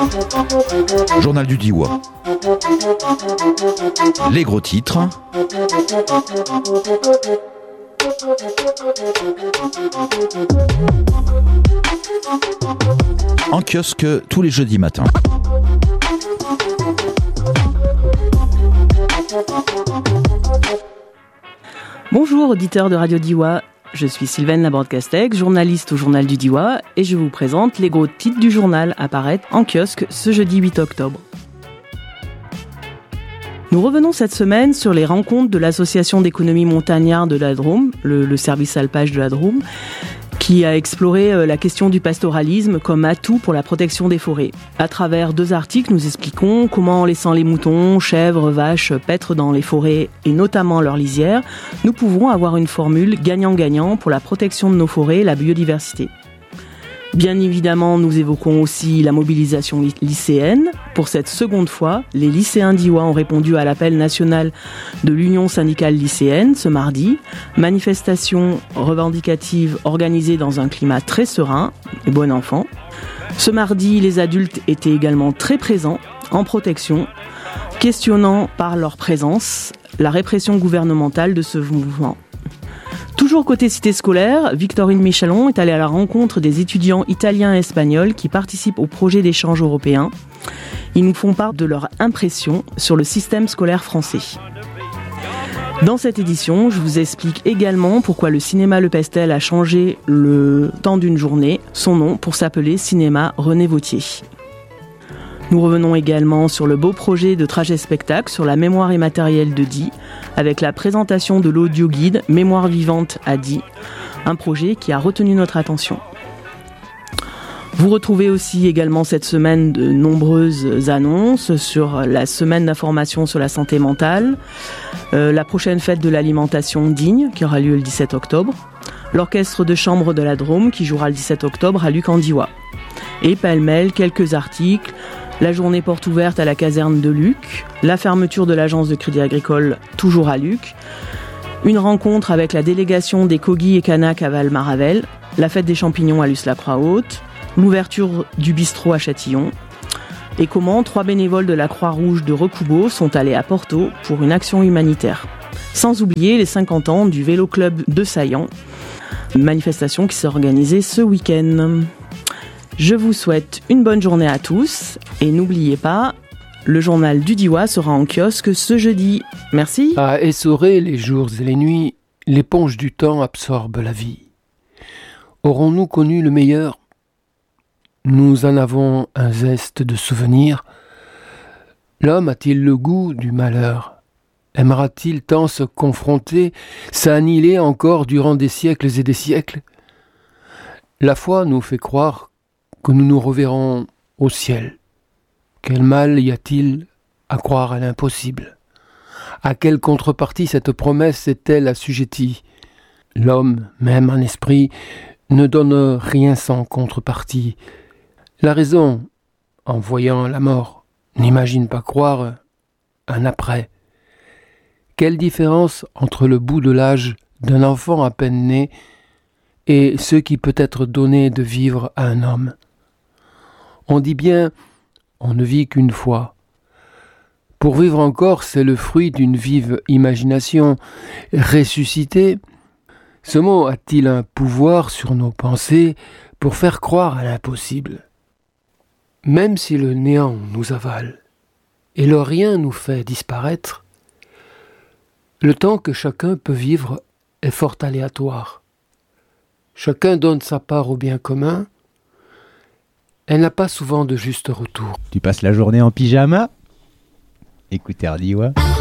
Journal du Diois. Les gros titres. En kiosque tous les jeudis matins. Bonjour auditeurs de Radio Diois, je suis Sylvaine Laborde-Castex, journaliste au Journal du Diois et je vous présente les gros titres du journal à paraître en kiosque ce jeudi 8 octobre. Nous revenons cette semaine sur les rencontres de l'Association d'économie montagnarde de la Drôme, le service alpage de la Drôme, qui a exploré la question du pastoralisme comme atout pour la protection des forêts. À travers 2 articles, nous expliquons comment, en laissant les moutons, chèvres, vaches paître dans les forêts et notamment leurs lisières, nous pouvons avoir une formule gagnant-gagnant pour la protection de nos forêts et la biodiversité. Bien évidemment, nous évoquons aussi la mobilisation lycéenne. Pour cette seconde fois, les lycéens d'Iwa ont répondu à l'appel national de l'Union syndicale lycéenne ce mardi. Manifestation revendicative organisée dans un climat très serein et bon enfant. Ce mardi, les adultes étaient également très présents, en protection, questionnant par leur présence la répression gouvernementale de ce mouvement. Toujours côté cité scolaire, Victorine Michelon est allée à la rencontre des étudiants italiens et espagnols qui participent au projet d'échange européen. Ils nous font part de leur impression sur le système scolaire français. Dans cette édition, je vous explique également pourquoi le cinéma Le Pestel a changé le temps d'une journée, son nom pour s'appeler Cinéma René Vauthier. Nous revenons également sur le beau projet de trajet spectacle sur la mémoire immatérielle de Die, avec la présentation de l'audio-guide Mémoire vivante à Die, un projet qui a retenu notre attention. Vous retrouvez aussi également cette semaine de nombreuses annonces sur la semaine d'information sur la santé mentale, la prochaine fête de l'alimentation digne qui aura lieu le 17 octobre, l'orchestre de chambre de la Drôme qui jouera le 17 octobre à Luc-en-Diois. Et pêle-mêle, quelques articles, la journée porte ouverte à la caserne de Luc, la fermeture de l'agence de crédit agricole toujours à Luc, une rencontre avec la délégation des Kogi et Kanak à Val-Maravel, la fête des champignons à Luce-la-Croix-Haute, l'ouverture du bistrot à Châtillon, et comment 3 bénévoles de la Croix-Rouge de Recoubeau sont allés à Porto pour une action humanitaire. Sans oublier les 50 ans du Vélo Club de Saillant, une manifestation qui s'est organisée ce week-end. Je vous souhaite une bonne journée à tous et n'oubliez pas, le journal du Diois sera en kiosque ce jeudi. Merci. À essorer les jours et les nuits, l'éponge du temps absorbe la vie. Aurons-nous connu le meilleur ? Nous en avons un zeste de souvenir. L'homme a-t-il le goût du malheur ? Aimera-t-il tant se confronter, s'annihiler encore durant des siècles et des siècles ? La foi nous fait croire que nous nous reverrons au ciel. Quel mal y a-t-il à croire à l'impossible ? À quelle contrepartie cette promesse est-elle assujettie ? L'homme, même en esprit, ne donne rien sans contrepartie. La raison, en voyant la mort, n'imagine pas croire un après. Quelle différence entre le bout de l'âge d'un enfant à peine né et ce qui peut être donné de vivre à un homme ? On dit bien, on ne vit qu'une fois. Pour vivre encore, c'est le fruit d'une vive imagination. Ressusciter, ce mot a-t-il un pouvoir sur nos pensées pour faire croire à l'impossible ? Même si le néant nous avale et le rien nous fait disparaître, le temps que chacun peut vivre est fort aléatoire. Chacun donne sa part au bien commun. Elle n'a pas souvent de juste retour. Tu passes la journée en pyjama ? Écoute RDIWA.